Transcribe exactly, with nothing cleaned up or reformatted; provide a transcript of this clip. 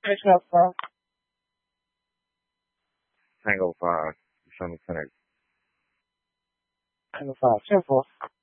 Station Alpha. Tango five, you show me connect. Tango five, ten four.